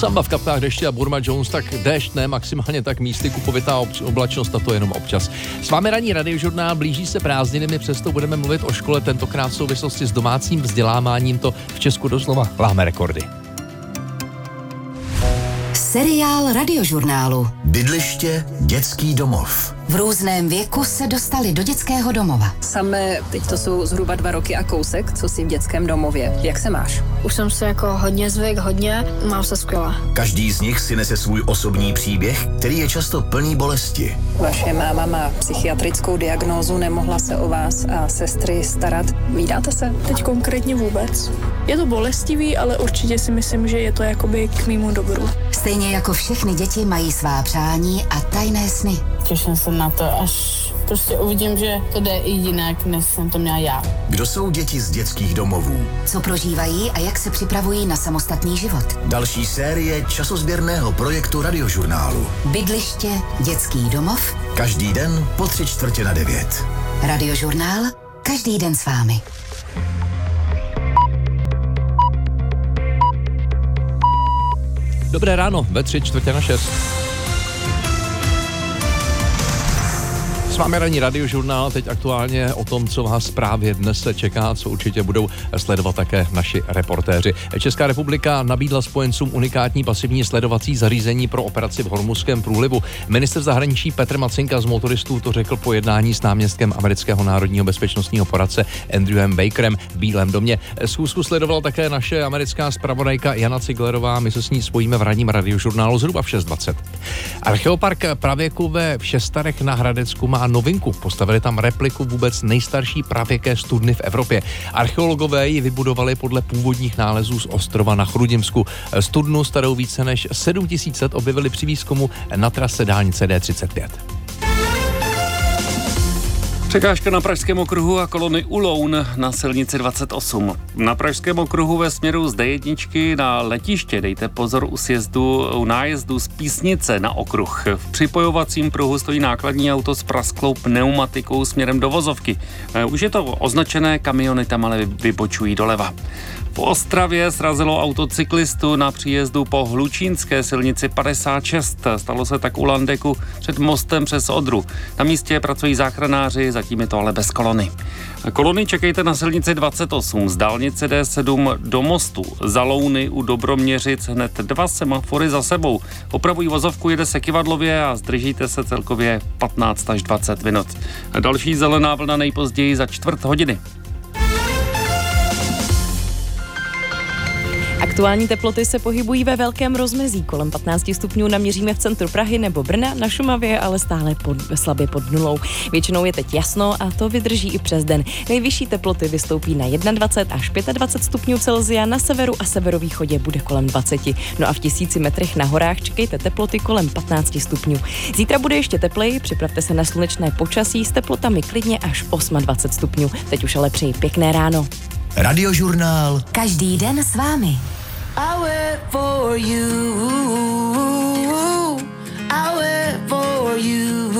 Samba v kapkách deště a Burma Jones, tak déšť ne, maximálně tak místy kupovitá oblačnost a to jenom občas. S vámi ranní radiožurnál, blíží se prázdniny, my přesto budeme mluvit o škole, tentokrát v souvislosti s domácím vzděláváním, to v Česku doslova láme rekordy. Seriál radiožurnálu. Bydliště, dětský domov. V různém věku se dostali do dětského domova. Samé, teď to jsou zhruba 2 roky a kousek, co jsi v dětském domově. Jak se máš? Už jsem se jako hodně zvyk, mám se skvěle. Každý z nich si nese svůj osobní příběh, který je často plný bolesti. Vaše máma má psychiatrickou diagnózu, nemohla se o vás a sestry starat. Vídáte se? Teď konkrétně vůbec. Je to bolestivý, ale určitě si myslím, že je to jakoby k mému dobru. Stejně jako všechny děti mají svá přání a tajné sny. Těším se na to, až prostě uvidím, že to jde i jinak, než jsem to měla já. Kdo jsou děti z dětských domovů? Co prožívají a jak se připravují na samostatný život. Další série časozběrného projektu radiožurnálu. Bydliště, dětský domov. Každý den po 8:45. Radiožurnál, každý den s vámi. Dobré ráno, ve 5:45. S vámi ranní radiožurnál, teď aktuálně o tom, co vás právě dnes čeká, co určitě budou sledovat také naši reportéři. Česká republika nabídla spojencům unikátní pasivní sledovací zařízení pro operaci v Hormuzském průlivu. Ministr zahraničí Petr Macinka z motoristů to řekl po jednání s náměstkem amerického národního bezpečnostního poradce Andrewem Bakerem v Bílém domě. Schůzku sledovala také naše americká zpravodajka Jana Ciglerová, my se s ní spojíme v ranním radiožurnálu zhruba v 6:20. Archeopark pravěku ve Všestarech na Hradecku má novinku. Postavili tam repliku vůbec nejstarší pravěké studny v Evropě. Archeologové ji vybudovali podle původních nálezů z ostrova na Chrudimsku. Studnu starou více než 7000 let objevili při výzkumu na trase dálnice D35. Překážka na Pražském okruhu a kolony u Loun na silnici 28. Na Pražském okruhu ve směru z D1 na letiště dejte pozor u nájezdu z Písnice na okruh. V připojovacím pruhu stojí nákladní auto s prasklou pneumatikou směrem do vozovky. Už je to označené, kamiony tam ale vybočují doleva. V Ostravě srazilo auto cyklistu na příjezdu po Hlučínské silnici 56. Stalo se tak u Landeku před mostem přes Odru. Na místě pracují záchranáři, zatím je to ale bez kolony. Kolony čekejte na silnici 28 z dálnice D7 do mostu. Za Louny u Dobroměřic hned 2 semafory za sebou. Opravují vozovku, jede se kyvadlově a zdržíte se celkově 15 až 20 minut. Další zelená vlna nejpozději za 1/4 hodiny. Aktuální teploty se pohybují ve velkém rozmezí. Kolem 15 stupňů naměříme v centru Prahy nebo Brna, na Šumavě ale stále slabě pod nulou. Většinou je teď jasno a to vydrží i přes den. Nejvyšší teploty vystoupí na 21 až 25 stupňů Celsia, na severu a severovýchodě bude kolem 20. No a v 1000 metrech na horách čekejte teploty kolem 15 stupňů. Zítra bude ještě tepleji, připravte se na slunečné počasí s teplotami klidně až 28 stupňů. Teď už ale přeji pěkné ráno. Radiožurnál. Každý den s vámi. I wait for you. I wait for you.